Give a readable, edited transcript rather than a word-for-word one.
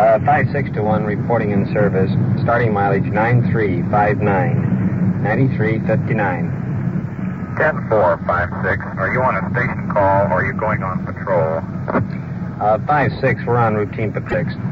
561 reporting in service. Starting mileage 9359. 9359. 10456. Are you on a station call or are you going on patrol? 56, we're on routine patrol.